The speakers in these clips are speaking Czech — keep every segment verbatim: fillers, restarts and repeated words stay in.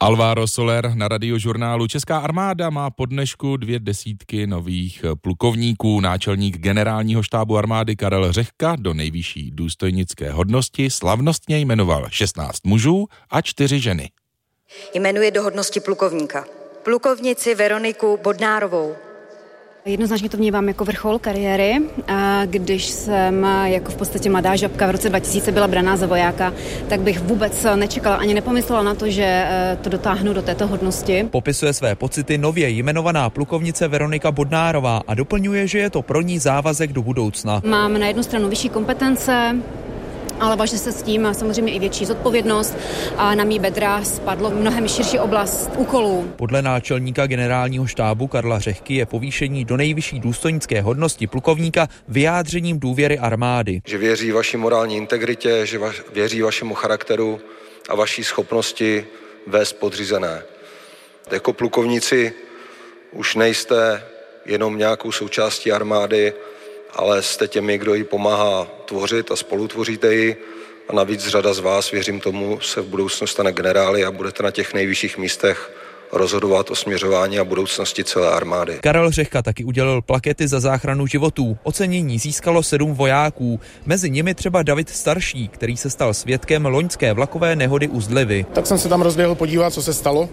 Alvaro Soler na Radiožurnálu. Česká armáda má po dnešku dvě desítky nových plukovníků. Náčelník generálního štábu armády Karel Řehka do nejvyšší důstojnické hodnosti slavnostně jmenoval šestnáct mužů a čtyři ženy. Jmenuje do hodnosti plukovníka plukovnici Veroniku Bodnárovou. Jednoznačně to vnímám jako vrchol kariéry, a když jsem jako v podstatě mladá žabka v roce dva tisíce byla braná za vojáka, tak bych vůbec nečekala ani nepomyslela na to, že to dotáhnu do této hodnosti. Popisuje své pocity nově jmenovaná plukovnice Veronika Bodnárová a doplňuje, že je to pro ní závazek do budoucna. Mám na jednu stranu vyšší kompetence, ale váže se s tím samozřejmě i větší zodpovědnost a na mý bedra spadlo mnohem širší oblast úkolů. Podle náčelníka generálního štábu Karla Řehky je povýšení do nejvyšší důstojnické hodnosti plukovníka vyjádřením důvěry armády. Že věří vaší morální integritě, že va- věří vašemu charakteru a vaší schopnosti vést podřízené. Jako plukovníci už nejste jenom nějakou součástí armády, ale jste těmi, kdo jí pomáhá tvořit a spolutvoříte ji. A navíc řada z vás, věřím tomu, se v budoucnu stane generály a budete na těch nejvyšších místech rozhodovat o směřování a budoucnosti celé armády. Karel Řehka taky udělil plakety za záchranu životů. Ocenění získalo sedm vojáků. Mezi nimi třeba David Starší, který se stal svědkem loňské vlakové nehody u Zdlivy. Tak jsem se tam rozběhl podívat, co se stalo,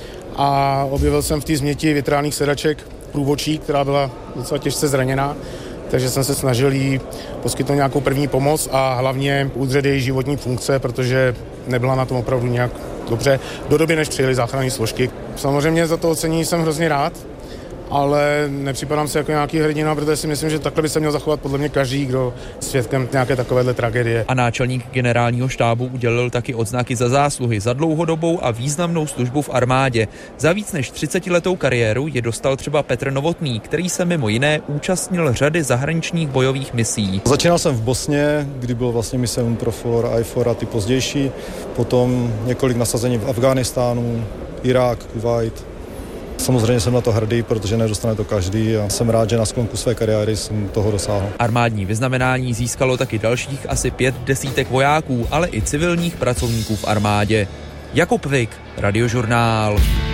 a objevil jsem v té změti větránných sedaček průvodčí, která byla docela těžce zraněná. Takže jsem se snažil jí poskytnout nějakou první pomoc a hlavně udržet její životní funkce, protože nebyla na tom opravdu nějak dobře do doby, než přijeli záchranné složky. Samozřejmě za to ocenění jsem hrozně rád, ale nepřipadám si jako nějaký hrdina, protože si myslím, že takhle by se měl zachovat podle mě každý, kdo svědkem nějaké takovéhle tragédie. A náčelník generálního štábu udělil taky odznaky za zásluhy, za dlouhodobou a významnou službu v armádě. Za víc než třicetiletou kariéru je dostal třeba Petr Novotný, který se mimo jiné účastnil řady zahraničních bojových misí. Začínal jsem v Bosně, kdy byl vlastně mise UNPROFOR, IFOR a ty pozdější, potom několik nasazení v Afghánistánu, Irák, Kuvajt. Samozřejmě jsem na to hrdý, protože nedostane to každý a jsem rád, že na sklonku své kariéry jsem toho dosáhl. Armádní vyznamenání získalo taky dalších asi pět desítek vojáků, ale i civilních pracovníků v armádě. Jakub Vik, Radiožurnál.